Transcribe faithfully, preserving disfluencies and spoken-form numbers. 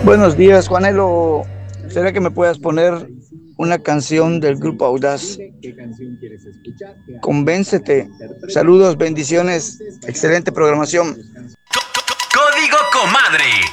Buenos días, Juanelo. ¿Será que me puedas poner una canción del grupo Audaz? Convéncete. Saludos, bendiciones. Excelente programación. Código Comadre.